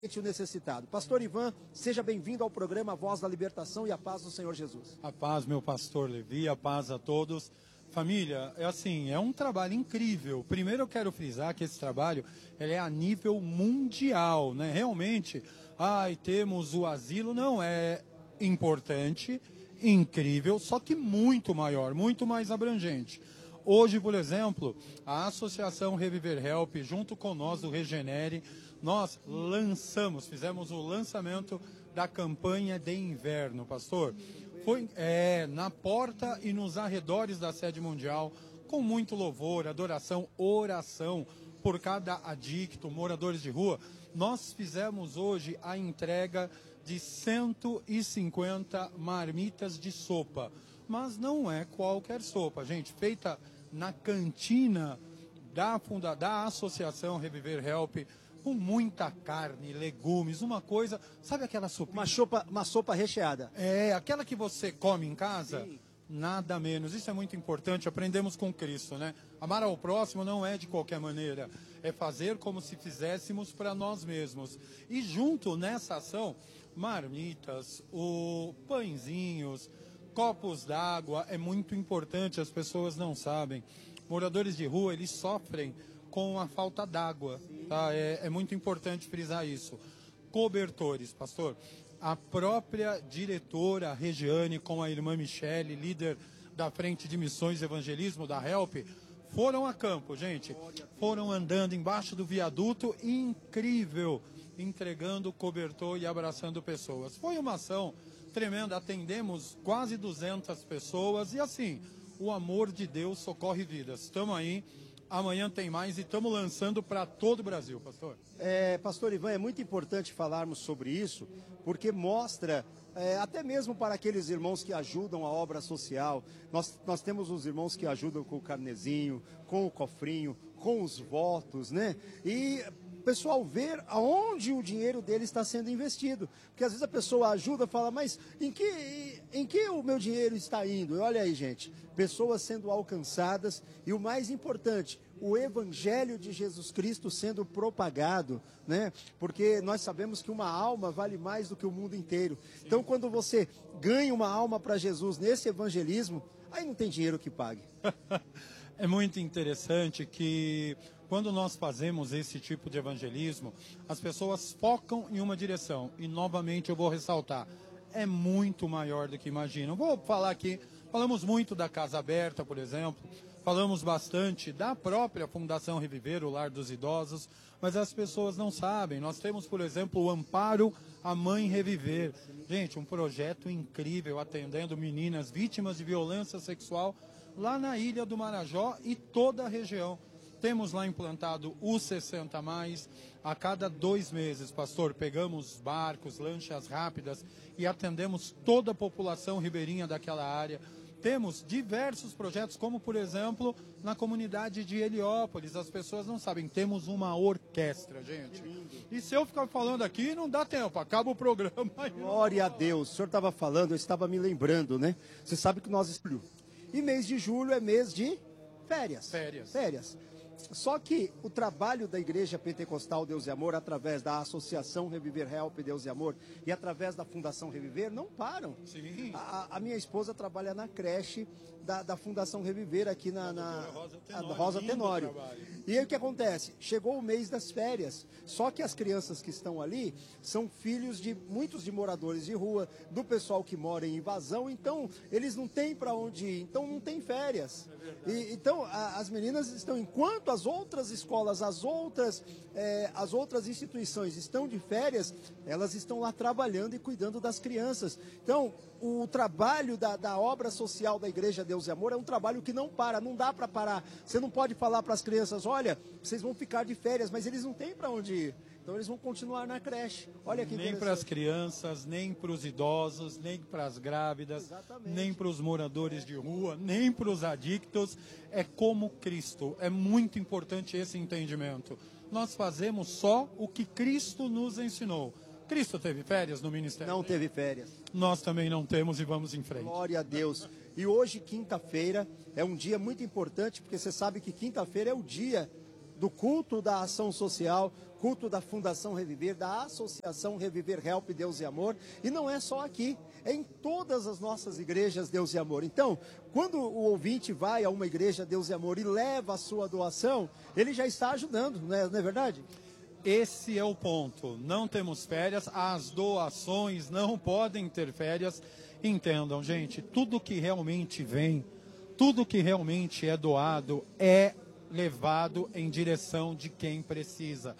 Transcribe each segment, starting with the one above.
o necessitado. Pastor Ivan, seja bem-vindo ao programa Voz da Libertação e a paz do Senhor Jesus. A paz, meu pastor Levi, a paz a todos. Família, é um trabalho incrível. Primeiro eu quero frisar que esse trabalho ele é a nível mundial, né? Realmente, temos o asilo, não é importante, incrível, só que muito maior, muito mais abrangente. Hoje, por exemplo, a Associação Reviver Help, junto com nós do Regenere, nós fizemos o lançamento da campanha de inverno, pastor. Foi na porta e nos arredores da sede mundial, com muito louvor, adoração, oração por cada adicto, moradores de rua. Nós fizemos hoje a entrega de 150 marmitas de sopa. Mas não é qualquer sopa, gente, feita na cantina da Associação Reviver Help, com muita carne, legumes, uma coisa, sabe aquela sopinha? Uma sopa recheada. Aquela que você come em casa, sim. Nada menos. Isso é muito importante, aprendemos com Cristo, né? Amar ao próximo não é de qualquer maneira, é fazer como se fizéssemos para nós mesmos. E junto nessa ação, marmitas, pãezinhos, copos d'água, é muito importante, as pessoas não sabem. Moradores de rua, eles sofrem com a falta d'água, tá? É muito importante frisar isso. Cobertores, pastor. A própria diretora Regiane, com a irmã Michele, líder da Frente de Missões e Evangelismo, da HELP, foram a campo, gente. Foram andando embaixo do viaduto, incrível, entregando cobertor e abraçando pessoas. Foi uma ação tremenda, atendemos quase 200 pessoas e assim, o amor de Deus socorre vidas. Estamos aí, amanhã tem mais e estamos lançando para todo o Brasil, pastor. Pastor Ivan, é muito importante falarmos sobre isso, porque mostra, até mesmo para aqueles irmãos que ajudam a obra social, nós temos os irmãos que ajudam com o carnezinho, com o cofrinho, com os votos, né? E o pessoal ver aonde o dinheiro dele está sendo investido. Porque às vezes a pessoa ajuda e fala, mas em que o meu dinheiro está indo? E olha aí, gente, pessoas sendo alcançadas e o mais importante, o Evangelho de Jesus Cristo sendo propagado, né? Porque nós sabemos que uma alma vale mais do que o mundo inteiro. Sim. Então, quando você ganha uma alma para Jesus nesse evangelismo, aí não tem dinheiro que pague. É muito interessante que quando nós fazemos esse tipo de evangelismo, as pessoas focam em uma direção. E novamente eu vou ressaltar, é muito maior do que imaginam. Vou falar aqui, falamos muito da Casa Aberta, por exemplo, falamos bastante da própria Fundação Reviver, o Lar dos Idosos, mas as pessoas não sabem. Nós temos, por exemplo, o Amparo à Mãe Reviver. Gente, um projeto incrível atendendo meninas vítimas de violência sexual lá na Ilha do Marajó e toda a região. Temos lá implantado o 60+, a cada 2 meses, pastor, pegamos barcos, lanchas rápidas e atendemos toda a população ribeirinha daquela área. Temos diversos projetos, como por exemplo, na comunidade de Heliópolis, as pessoas não sabem, temos uma orquestra, gente. E se eu ficar falando aqui, não dá tempo, acaba o programa. Glória a Deus, o senhor estava falando, eu estava me lembrando, né? Você sabe que nós... E mês de julho é mês de férias. Só que o trabalho da Igreja Pentecostal Deus e Amor, através da Associação Reviver Help Deus e Amor e através da Fundação Reviver, não param. Sim. A minha esposa trabalha na creche da Fundação Reviver aqui na Rosa Tenório. E aí o que acontece? Chegou o mês das férias, só que as crianças que estão ali são filhos de muitos de moradores de rua, do pessoal que mora em invasão, então eles não têm para onde ir, então não tem férias. Então as meninas estão, enquanto as outras escolas, as outras instituições estão de férias, elas estão lá trabalhando e cuidando das crianças. Então, o trabalho da obra social da Igreja Deus e Amor é um trabalho que não para, não dá para parar. Você não pode falar para as crianças, olha, vocês vão ficar de férias, mas eles não têm para onde ir. Então eles vão continuar na creche. Olha que nem para as crianças, nem para os idosos, nem para as grávidas, exatamente, nem para os moradores de rua, nem para os adictos. É como Cristo. É muito importante esse entendimento. Nós fazemos só o que Cristo nos ensinou. Cristo teve férias no ministério? Não teve férias. Nós também não temos e vamos em frente. Glória a Deus. E hoje, quinta-feira, é um dia muito importante, porque você sabe que quinta-feira é o dia do culto da ação social, culto da Fundação Reviver, da Associação Reviver Help Deus e Amor, e não é só aqui, é em todas as nossas igrejas Deus e Amor. Então, quando o ouvinte vai a uma igreja Deus e Amor e leva a sua doação, ele já está ajudando, não é verdade? Esse é o ponto. Não temos férias, as doações não podem ter férias. Entendam, gente, tudo que realmente vem, tudo que realmente é doado é levado em direção de quem precisa.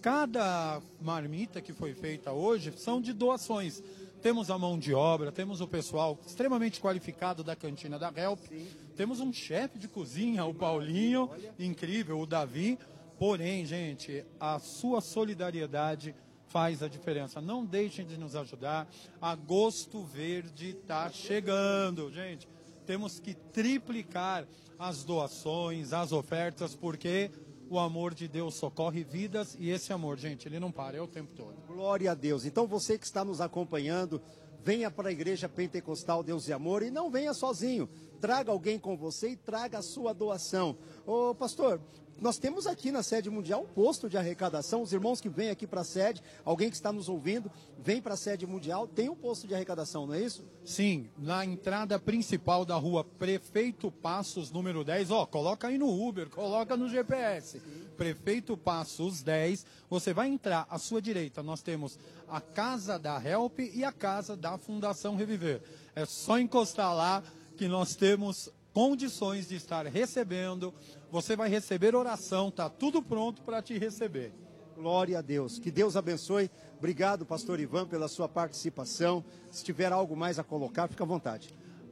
Cada marmita que foi feita hoje são de doações. Temos a mão de obra, temos o pessoal extremamente qualificado da cantina da Help, temos um chefe de cozinha, o Paulinho, incrível, o Davi. Porém, gente, a sua solidariedade faz a diferença. Não deixem de nos ajudar. Agosto Verde está chegando, gente. Temos que triplicar as doações, as ofertas, porque o amor de Deus socorre vidas e esse amor, gente, ele não para, é o tempo todo. Glória a Deus. Então você que está nos acompanhando, venha para a Igreja Pentecostal Deus e Amor e não venha sozinho. Traga alguém com você e traga a sua doação. Ô pastor, nós temos aqui na sede mundial um posto de arrecadação. Os irmãos que vêm aqui para a sede, alguém que está nos ouvindo, vem para a sede mundial, tem um posto de arrecadação, não é isso? Sim, na entrada principal da rua Prefeito Passos, número 10, coloca aí no Uber, coloca no GPS. Prefeito Passos 10, você vai entrar à sua direita, nós temos a Casa da Help e a Casa da Fundação Reviver. É só encostar lá que nós temos condições de estar recebendo, você vai receber oração, tá tudo pronto para te receber. Glória a Deus, que Deus abençoe. Obrigado, pastor Ivan, pela sua participação. Se tiver algo mais a colocar, fica à vontade.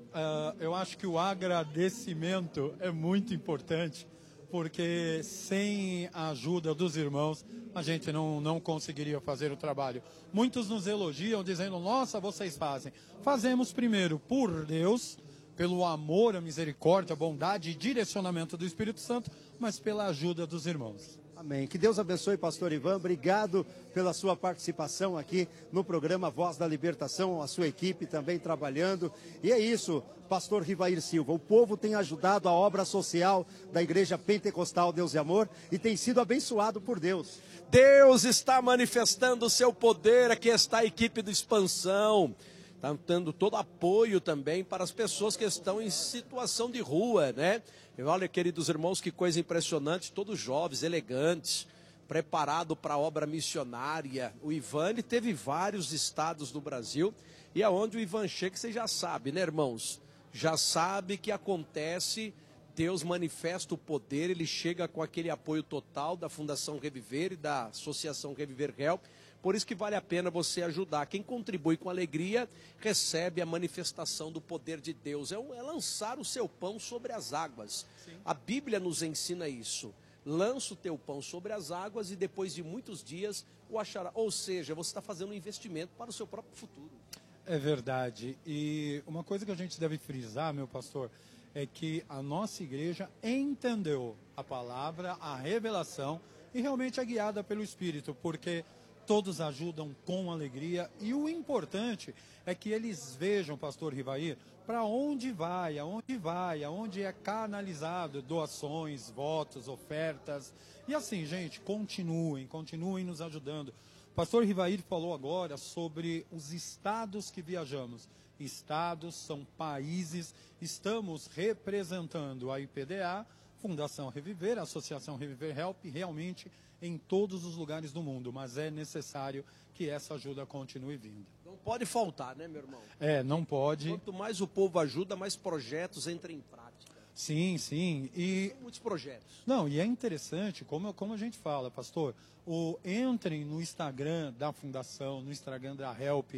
Eu acho que o agradecimento é muito importante, porque sem a ajuda dos irmãos, a gente não conseguiria fazer o trabalho. Muitos nos elogiam, dizendo, nossa, vocês fazem. Fazemos primeiro por Deus, pelo amor, a misericórdia, a bondade e direcionamento do Espírito Santo, mas pela ajuda dos irmãos. Amém. Que Deus abençoe, pastor Ivan. Obrigado pela sua participação aqui no programa Voz da Libertação, a sua equipe também trabalhando. E é isso, pastor Rivair Silva. O povo tem ajudado a obra social da Igreja Pentecostal Deus e Amor e tem sido abençoado por Deus. Deus está manifestando o seu poder. Aqui está a equipe do Expansão. Está dando todo apoio também para as pessoas que estão em situação de rua, né? E olha, queridos irmãos, que coisa impressionante, todos jovens, elegantes, preparados para a obra missionária. O Ivan, ele teve vários estados do Brasil, e aonde o Ivan chega, você já sabe, né, irmãos? Já sabe que acontece, Deus manifesta o poder, ele chega com aquele apoio total da Fundação Reviver e da Associação Reviver Help. Por isso que vale a pena você ajudar. Quem contribui com alegria, recebe a manifestação do poder de Deus. É lançar o seu pão sobre as águas. Sim. A Bíblia nos ensina isso. Lança o teu pão sobre as águas e depois de muitos dias o achará. Ou seja, você está fazendo um investimento para o seu próprio futuro. É verdade. E uma coisa que a gente deve frisar, meu pastor, é que a nossa igreja entendeu a palavra, a revelação e realmente é guiada pelo Espírito, porque todos ajudam com alegria e o importante é que eles vejam, pastor Rivair, para onde vai, aonde é canalizado doações, votos, ofertas. E assim, gente, continuem nos ajudando. O pastor Rivair falou agora sobre os estados que viajamos. Estados são países, estamos representando a IPDA, Fundação Reviver, Associação Reviver Help, realmente em todos os lugares do mundo, mas é necessário que essa ajuda continue vindo. Não pode faltar, né, meu irmão? Não pode. Quanto mais o povo ajuda, mais projetos entram em prática. Sim. E tem muitos projetos. Não, e é interessante, como a gente fala, pastor, entrem no Instagram da Fundação, no Instagram da Help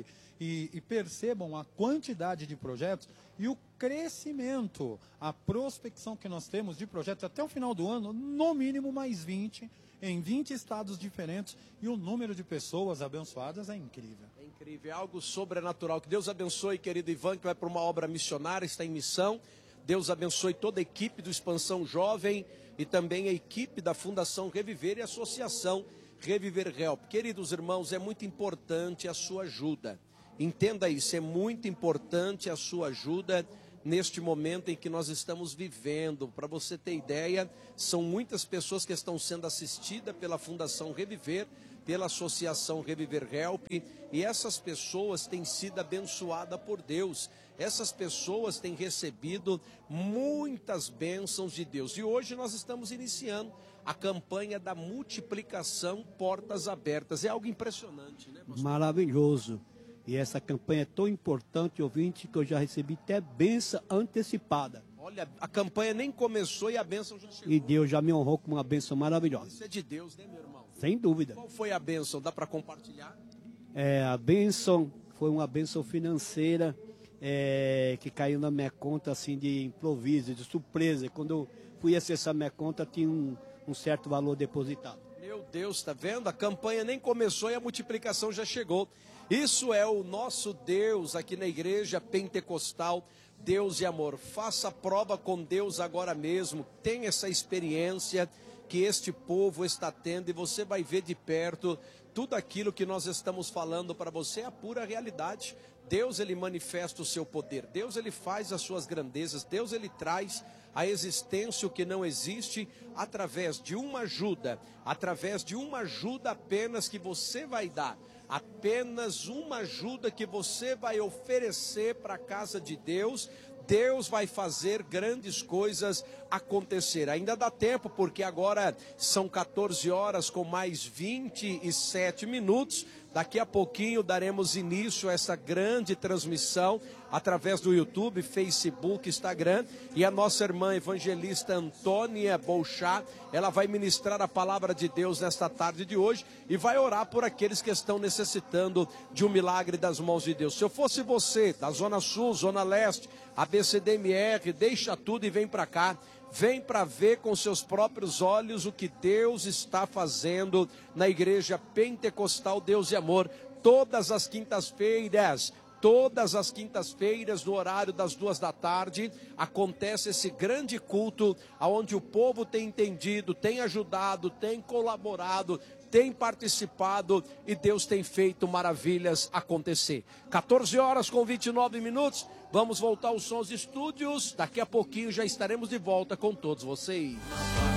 e percebam a quantidade de projetos e o crescimento, a prospecção que nós temos de projetos até o final do ano, no mínimo mais 20, em 20 estados diferentes, e o número de pessoas abençoadas é incrível. É incrível, é algo sobrenatural. Que Deus abençoe, querido Ivan, que vai para uma obra missionária, está em missão. Deus abençoe toda a equipe do Expansão Jovem e também a equipe da Fundação Reviver e Associação Reviver Help. Queridos irmãos, é muito importante a sua ajuda. Entenda isso, é muito importante a sua ajuda neste momento em que nós estamos vivendo. Para você ter ideia, são muitas pessoas que estão sendo assistidas pela Fundação Reviver, pela Associação Reviver Help, e essas pessoas têm sido abençoadas por Deus. Essas pessoas têm recebido muitas bênçãos de Deus. E hoje nós estamos iniciando a campanha da multiplicação Portas Abertas. É algo impressionante, né, pastor? Maravilhoso. E essa campanha é tão importante, ouvinte, que eu já recebi até bênção antecipada. Olha, a campanha nem começou e a bênção já chegou. E Deus já me honrou com uma bênção maravilhosa. Isso é de Deus, né, meu irmão? Sem dúvida. Qual foi a bênção? Dá para compartilhar? A bênção foi uma bênção financeira que caiu na minha conta assim de improviso, de surpresa. Quando eu fui acessar minha conta, tinha um certo valor depositado. Meu Deus, tá vendo? A campanha nem começou e a multiplicação já chegou. Isso é o nosso Deus aqui na igreja pentecostal, Deus e amor. Faça prova com Deus agora mesmo. Tenha essa experiência que este povo está tendo e você vai ver de perto tudo aquilo que nós estamos falando para você é a pura realidade. Deus, ele manifesta o seu poder. Deus, ele faz as suas grandezas. Deus, ele traz a existência o que não existe através de uma ajuda apenas que você vai dar. Apenas uma ajuda que você vai oferecer para a casa de Deus. Deus vai fazer grandes coisas acontecer. Ainda dá tempo, porque agora são 14 horas com mais 27 minutos. Daqui a pouquinho daremos início a essa grande transmissão através do YouTube, Facebook, Instagram. E a nossa irmã evangelista Antônia Bolchá, ela vai ministrar a palavra de Deus nesta tarde de hoje e vai orar por aqueles que estão necessitando de um milagre das mãos de Deus. Se eu fosse você, da Zona Sul, Zona Leste, ABCDMR, deixa tudo e vem para cá. Vem para ver com seus próprios olhos o que Deus está fazendo na igreja pentecostal Deus e Amor. Todas as quintas-feiras, no horário das 14h, acontece esse grande culto, onde o povo tem entendido, tem ajudado, tem colaborado, tem participado e Deus tem feito maravilhas acontecer. 14 horas com 29 minutos, vamos voltar aos sons de estúdios. Daqui a pouquinho já estaremos de volta com todos vocês.